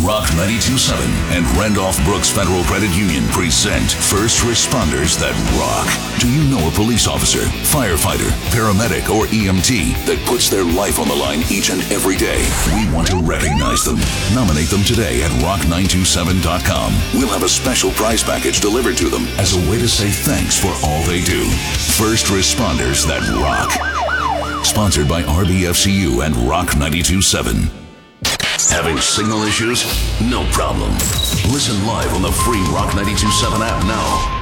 Rock 92.7 and Randolph Brooks Federal Credit Union present First Responders That Rock. Do you know a police officer, firefighter, paramedic, or EMT that puts their life on the line each and every day? We want to recognize them. Nominate them today at rock927.com. We'll have a special prize package delivered to them as a way to say thanks for all they do. First Responders That Rock. Sponsored by RBFCU and Rock 92.7. Having signal issues? No problem. Listen live on the free Rock 92.7 app now.